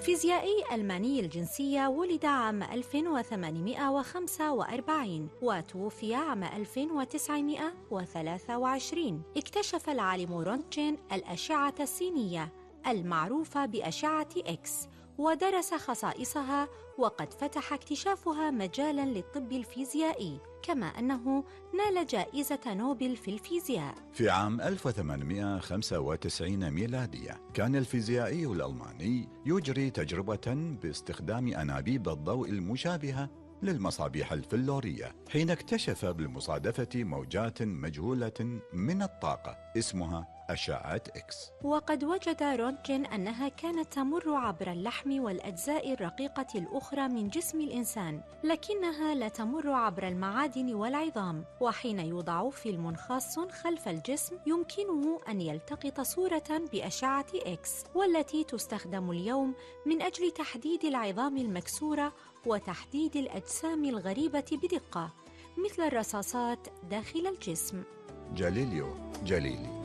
فيزيائي ألماني الجنسية، ولد عام 1845 وتوفي عام 1923. اكتشف العالم رونتجن الأشعة السينية المعروفة بأشعة إكس، ودرس خصائصها، وقد فتح اكتشافها مجالاً للطب الفيزيائي، كما أنه نال جائزة نوبل في الفيزياء. في عام 1895 ميلادية كان الفيزيائي الألماني يجري تجربة باستخدام أنابيب الضوء المشابهة للمصابيح الفلورية، حين اكتشف بالمصادفة موجات مجهولة من الطاقة اسمها أشعة إكس. وقد وجد رونتجن أنها كانت تمر عبر اللحم والأجزاء الرقيقة الأخرى من جسم الإنسان، لكنها لا تمر عبر المعادن والعظام. وحين يوضع فيلم خاص خلف الجسم يمكنه أن يلتقط صورة بأشعة إكس، والتي تستخدم اليوم من أجل تحديد العظام المكسورة وتحديد الأجسام الغريبة بدقة، مثل الرصاصات داخل الجسم. جاليليو جاليلي.